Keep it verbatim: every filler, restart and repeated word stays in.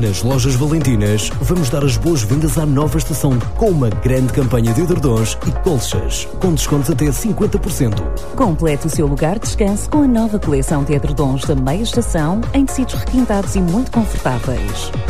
Nas lojas Valentinas, vamos dar as boas-vindas à nova estação com uma grande campanha de edredons e colchas, com descontos até cinquenta por cento. Complete o seu lugar de descanso com a nova coleção de edredons da meia estação em tecidos requintados e muito confortáveis.